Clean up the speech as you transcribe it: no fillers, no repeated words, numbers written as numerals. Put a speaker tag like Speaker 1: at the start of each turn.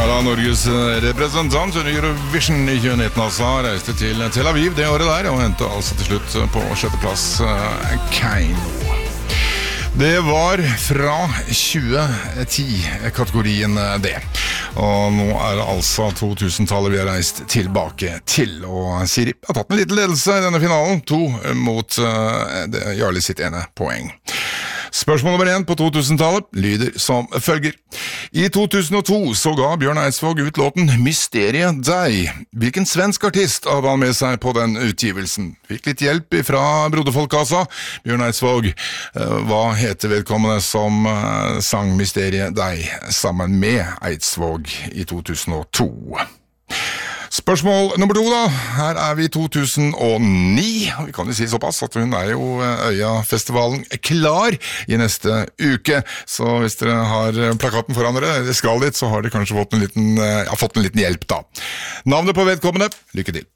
Speaker 1: Da Norges representant under Eurovision I 2019 reiste til Tel Aviv det året der, og endte altså til slutt på 6. plass Keino. Det var fra 2010-kategorien det. Og nå det altså 2000-tallet vi har reist tilbake til. Og Siri har tatt en liten ledelse I denne finalen, 2 mot Jarli sitt ene poeng. Spørsmål nummer 1 på 2000-tallet lyder som følger. I 2002 så ga Bjørn Eidsvåg ut låten Mysteriet deg. Hvilken svensk artist hadde han med seg på den utgivelsen? Fikk litt hjelp fra Broderfolkassa. Bjørn Eidsvåg, hva heter vedkommende som sang Mysteriet deg sammen med Eidsvåg I 2002? Spørsmål nummer 2 da. Her vi I 2009, og vi kan jo si såpass at hun jo Øya-festivalen klar I neste uke. Så hvis dere har plakaten foran dere, eller skal dit, så har dere kanskje fått en liten hjelp da. Navnet på vedkommende, lykke til.